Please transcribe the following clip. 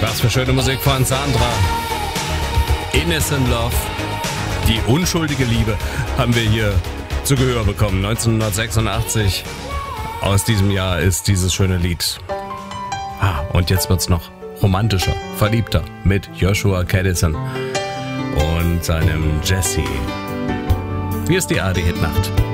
Was für schöne Musik von Sandra. Innocent Love. Die unschuldige Liebe haben wir hier zu Gehör bekommen. 1986. Aus diesem Jahr ist dieses schöne Lied. Und jetzt wird's noch romantischer, verliebter mit Joshua Kadison und seinem Jesse. Hier ist die ARD-Hitnacht.